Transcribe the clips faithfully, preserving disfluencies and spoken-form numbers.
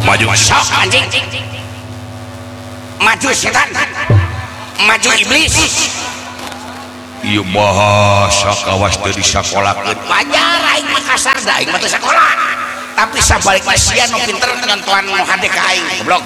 Maju sok anjing. Maju setan. Maju iblis. Ieu mah sakawas teu disakolakeun. Wajar aing mah kasar da aing mah teu sakola. Tapi sabalikna sia nu pinter nyontohan nu hade ka aing goblok.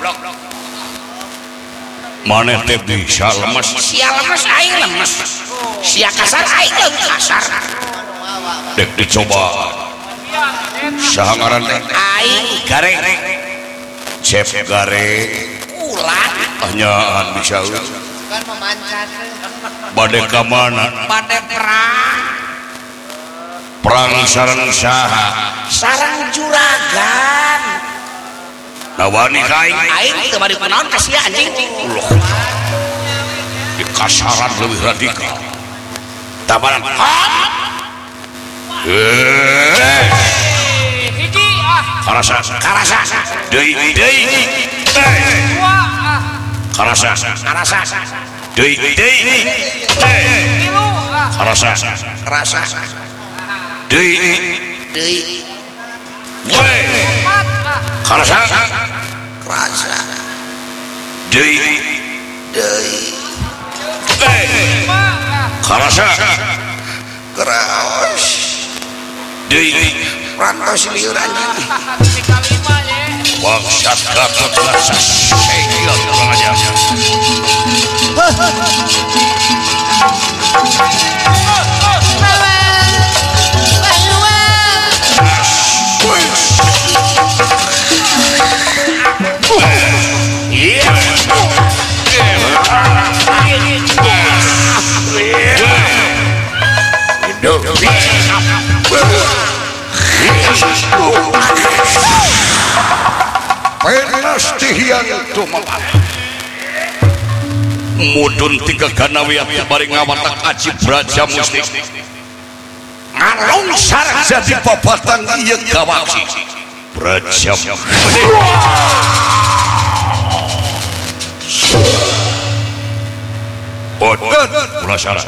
Maneh teh bisa lemes. Sia lemes aing lemes. Sia kasar aing leuwih kasar. Dek dicoba. Saha ngaran teh? Aing Gare. Chef Gare. Ulah anyaan bisa eueuh. Kan memancat. Bade ka mana? Bade perang. Perang sareng saha? Sareng juragan. Nawani ka aing? Aing teu bari kunaon ka sia anjing. Ulah. Di kasaran leuwih radikal. Tabaran. Eh. Hiji ah. Karasa. Karasa. Deui deui. Dua ah. Karasa. Karasa. Deui deui. Tilu ah. Karasa. Karasa. Deui deui. Woi. Empat ah. Karasa. Karasa. Deui deui. Eh. Karasa. Keraos. Deui rantos lieur anjing. Bangsat Gatot rasa segila kurang ajar. Penastihian tumapak mudun tiga ganawiat bari ngawatak aji Braja Musti ngalungsar jadi babatan ieu gawaksi Braja Musti boten ulah syarat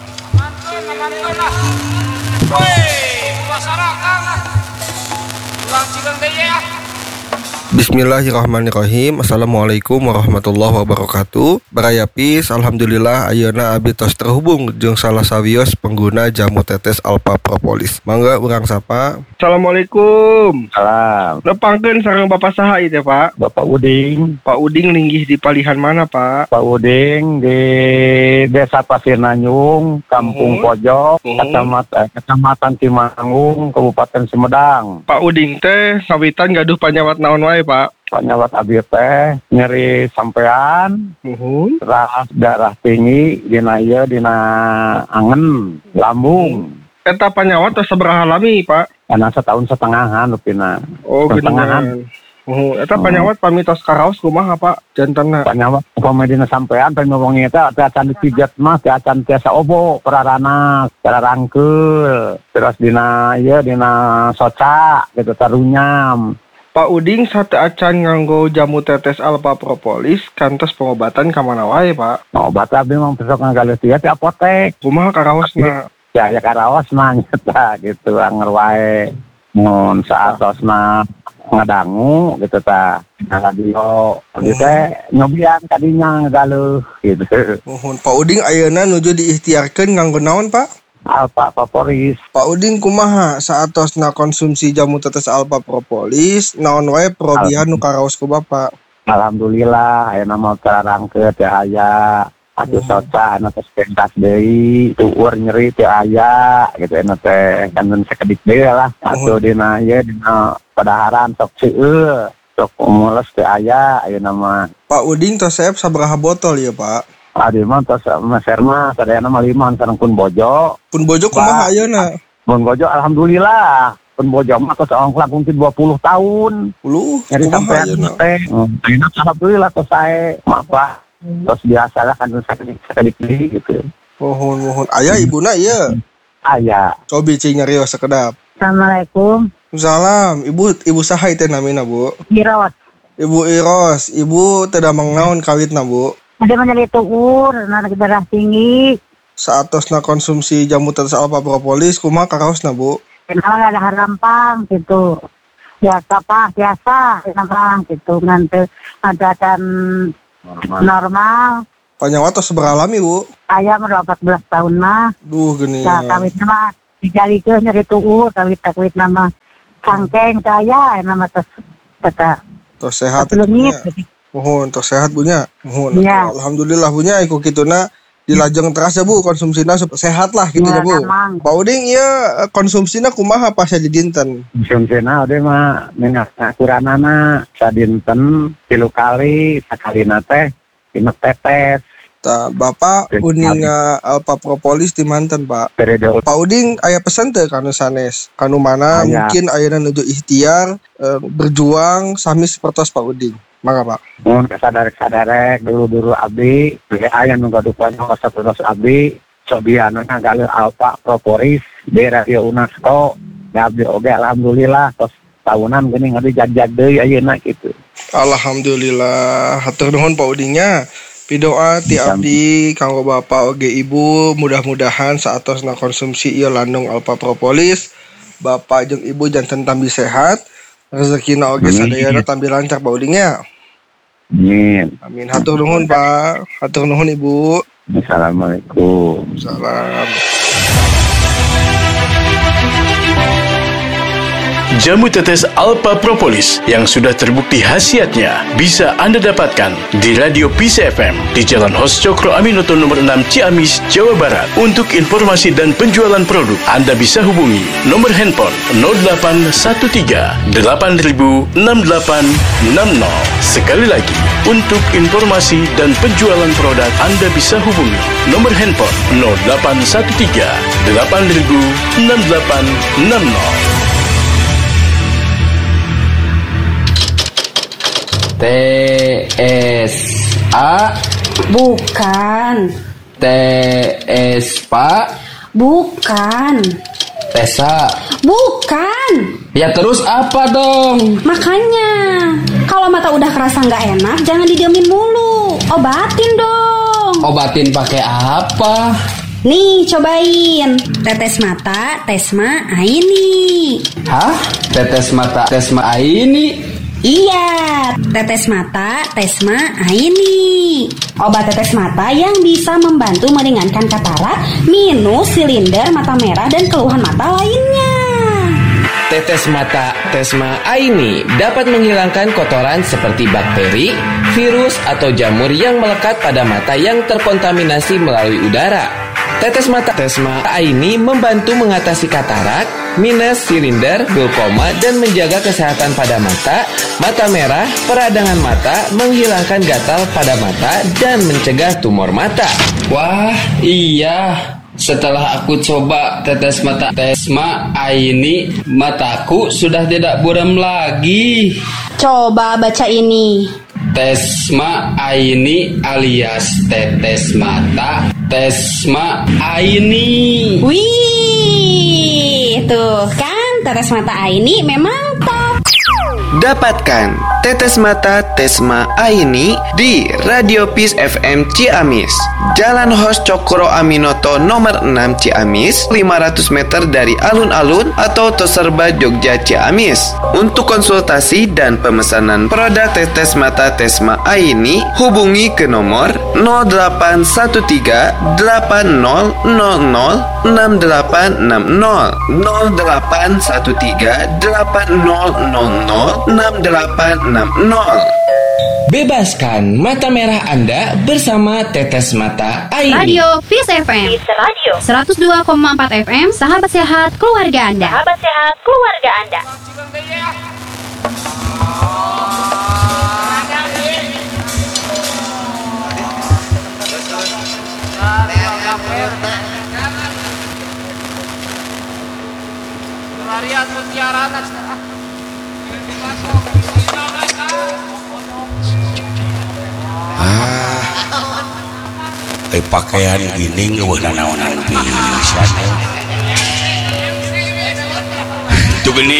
Bismillahirrahmanirrahim. Assalamualaikum warahmatullahi wabarakatuh. Barayapis, alhamdulillah ayeuna abdi tos terhubung jeung salah sawios pengguna jamu tetes Alpha Propolis. Mangga urang sapa. Assalamualaikum. Salam. Nepangkeun sareng Bapak saha ieu teh, Pak? Bapak Uding. Pak Uding linggih di palihan mana, Pak? Pak Uding di Desa Pasir Nanyung, Kampung Uhum. Pojok, Uhum. Kecamatan Kecamatan Timanggung, Kabupaten Sumedang. Pak Uding teh ngawitan gaduh panyawat naon wae, Pak? Panyawat abdi teh nyeri sampean, Uhum. darah darah tinggi dina ieu dina angen, lambung. Eta panyawat tos sabaraha lami, Pak? Karena setahun setengahan lupina. Oh, Setengahan. Oh, eta panyawat pamitos karaos kumaha, Pak? Jantanna. Panyawat upama dina sampean pen ngomongin eta teh acan dipijat mah teh acan tiasa obo perarana, cara rangkeul. Terus dina ieu dina soca gitu tarunyam. Pak Uding sate acan nganggo jamu tetes Alpha Propolis kantos pengobatan ka mana wae, Pak? Nah, obat abdi mah besok ngagaleus tiga di apotek. Kumaha karaosna? Ya ya karaos mah nyata gitu anger wae. Mun saatosna ngadangu gitu ta. Nah, radio abdi teh nyobian kadinya ngagaleus gitu. Mohon Pak Uding ayeuna nuju diikhtiarkeun nganggo naon, Pak? Alpha Propolis. Pak Uding kumaha saatosna konsumsi jamu tetes Alpha Propolis naon wae perobihan nu karaos ku Bapak? Alhamdulillah ayeuna mah terangkeut teh aya. Atuh soca anu teh pentas deui, tueur nyeri teh aya gitu anu teh kan sakedik deui lah. Atuh dina ieu dina padaharan sok seueur, sok mules teh aya ayeuna mah. Pak Uding tos saep sabaraha botol ya, Pak? Adi mah tos meser mah sadayana mah lima sareng pun bojo. Pun bojo kumaha ayeuna? Pun bojo alhamdulillah. Pun bojo mah tos ongklak mungkin dua puluh tahun. Puluh Jadi kumaha sampai ayeuna? teh. Ayeuna alhamdulillah tos sae. Apa? Tos biasa lah kan sakit-sakit gitu. Mohon mohon aya ibuna ieu. Aya. Cobi cing nyarios sakedap. Assalamualaikum. Salam, Ibu Ibu saha teh namina, Bu? Dirawat. Ibu Iros, Ibu teu damang naon kawitna, Bu? Ada menjadi tuur, anak darah tinggi. Saatosna konsumsi jamu tetes Alpha Propolis kumaha karaosna, Bu? Kenal ada harampang gitu. biasa Pak, biasa memang gitu nanti ada dan Normal. normal. Panjang waktu seberapa Ibu? Ayah udah empat belas tahun mah. Duh gini. Ya kawit nama dijali ke nyeri tuur kawit kawit nama sangkeng saya nama tes kata Tos sehat. pelengit. Mohon tos sehat Bunya. Mohon. Iya. Alhamdulillah Bunya iku kituna dilajeng terasa Bu konsumsina supaya sehat lah gitu ya Iya, Bu. memang. Pak Uding ieu konsumsina kumaha pas di dinten? Konsumsina udah mah minyak akuranana sadinten tilu kali sakalina teh lima tetes Tah Bapak uninga Alpha Propolis di manten Pak. periode Pak Uding aya pesan teh kanu sanes kanu mana Aya. mungkin ayeuna nuju ikhtiar eh, berjuang sami sapertos Pak Uding. Mangga Pak. mun kasadarek-sadarek dulu-dulu abdi beli aya nu gadupan sapertos abdi sobiana ngagale Alpha Propolis di radio UNESCO da abdi oge alhamdulillah tos tahunan geuning abdi jag-jag deui ayeuna kitu. Alhamdulillah hatur nuhun Pak Udingnya. Pidoa ti abdi kanggo Bapak oge Ibu mudah-mudahan saatosna konsumsi ieu landung Alpha Propolis Bapak jeung Ibu janten tambi sehat rezekina oge Amin. sadayana tambi lancar Pak Udingnya. Amin. Amin hatur nuhun Pak. Hatur nuhun Ibu. Assalamualaikum. Salam. Jamu tetes Alpha Propolis yang sudah terbukti khasiatnya bisa Anda dapatkan di Radio Peace F M di Jalan Hos Cokro Aminoto nomor enam Ciamis, Jawa Barat. Untuk informasi dan penjualan produk, Anda bisa hubungi nomor handphone nol delapan satu tiga delapan nol enam delapan enam nol. Sekali lagi, untuk informasi dan penjualan produk, Anda bisa hubungi nomor handphone nol delapan satu tiga delapan nol enam delapan enam nol. T S A Bukan, T S Pak bukan, Tesa. bukan. Ya terus apa dong? Makanya, kalau mata udah kerasa nggak enak, jangan didiemin mulu. Obatin dong. Obatin pakai apa? Nih, cobain. Tetes mata, Tesma Aini. Hah? Tetes mata Tesma Aini? Iya, tetes mata, Tesma Aini. Obat tetes mata yang bisa membantu meringankan katarak, minus silinder mata merah dan keluhan mata lainnya. Tetes mata Tesma Aini dapat menghilangkan kotoran seperti bakteri, virus, atau jamur yang melekat pada mata yang terkontaminasi melalui udara. Tetes mata Tesma Aini membantu mengatasi katarak, minus silinder, glaukoma, dan menjaga kesehatan pada mata, mata merah, peradangan mata, menghilangkan gatal pada mata, dan mencegah tumor mata. Wah, iya. Setelah aku coba tetes mata Tesma Aini, mataku sudah tidak buram lagi. Coba baca ini. Tesma Aini alias tetes mata Tesma Aini. Wih, tuh kan tetes mata Aini memang top. Dapatkan tetes mata Tesma Aini di Radio Peace F M Ciamis, Jalan Hos Cokro Aminoto nomor enam Ciamis, lima ratus meter dari alun-alun atau Toserba Jogja Ciamis. Untuk konsultasi dan pemesanan produk tetes mata Tesma Aini, hubungi ke nomor nol delapan satu tiga delapan nol nol nol enam delapan enam nol nol delapan satu tiga delapan nol nol nol enam delapan enam nol. Bebaskan mata merah Anda bersama tetes mata Aini. Radio Peace F M. Peace Radio. seratus dua koma empat F M. Sahabat sehat keluarga Anda. Sahabat sehat keluarga Anda. Eh pakaian gini ngeueuh nanaonan pisan. Itu gini.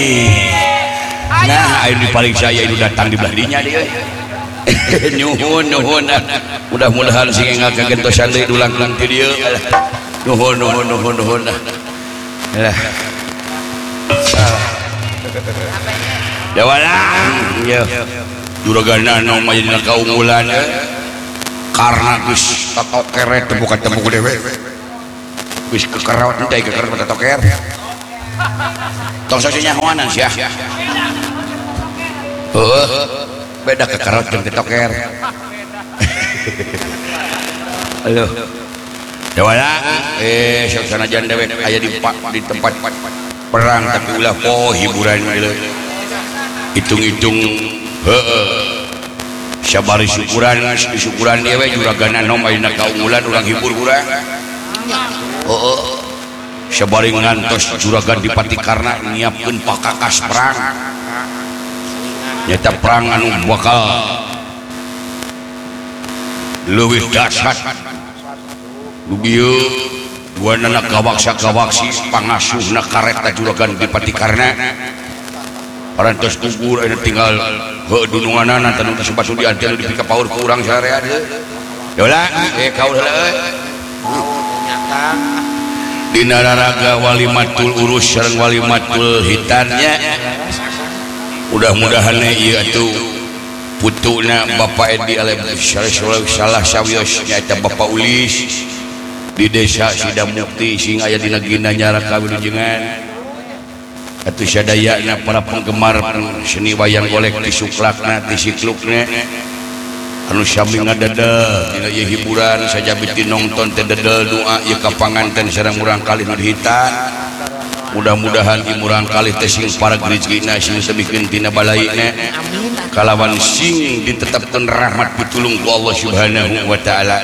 Nah, ini paling saya itu datang di beladinya dia. Nuhun nuhun. Mudah-mudahan sing ngagagentosan deui dulang-dulang ti dieu. Nuhun nuhun nuhun nuhun. Lah. Dewalah ya juragana nu mayeuna kaunggulan karena geus toker teh bukan temu ku dewe geus kekerawat teh kekerawat mata toker tong sosinya hoanan sia heuh beda kekerawat jeung toker halo dewalah eh sanajan dewe aya di di tempat perang tapi ulah po hiburan deuleu hitung-hitung heeh sabari syukuran syukuran dia we juragana nom ayeuna kaunggulan urang hibur urang heeh sabari ngantos juragan Dipatikarna nyiapkeun pakakas perang nyata perang anu bakal leuwih dahsyat lugieu guanana kawaksa-kawaksi pangasuhna kareta juragan Dipatikarna parantos gugur aya tinggal heuh dununganana tanu disebat di antena dipika paur ku urang saarea deui yola eh kaul heula dina raraga walimatul urus sareng walimatul hitannya mudah-mudahan ieu atuh putuna Bapak Edi Alem salah sawios nyaeta Bapak Ulis di desa Sidamukti sing aya dina ginanya raka wilujengan atuh sadayana para penggemar seni wayang golek ti suklakna ti siklukna anu sami ngadadel dina ieu hiburan sajabi ti nongton teh dedel doa ieu ka panganten sareng urang kalih nu dihitan mudah-mudahan ieu urang kalih teh sing pareg rezekina sing sabikeun tina balaina kalawan sing ditetepkeun rahmat pitulung ku Allah Subhanahu wa taala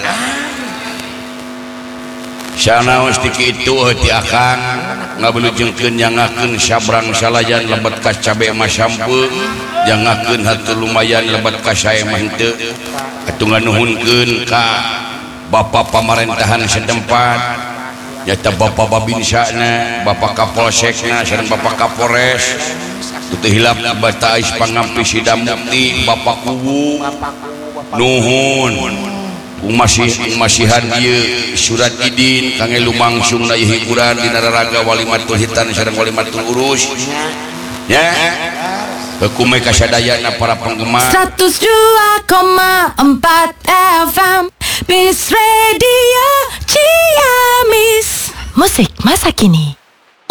sanaos ti kitu ti akang ngabelujengkeun nyangakeun sabrang salayan lebat ka cabe mah sampeu jangakeun hatu lumayan lebat ka sae mah henteu atuh nganuhunkeun ka Bapak pamarentahan setempat nyata Bapak Babinsana Bapak Kapolsekna sareng Bapak Kapolres teu hilap bata ais pangampi Sidamukti Bapak Kuwu nuhun masih masihan ieu surat idin kangge lumangsungna ieu hiburan dina raraga walimatul hitan sareng walimatul urus nya hukume kasadayana para penggemar seratus dua koma empat F M Peace Radio Ciamis musik masa kini.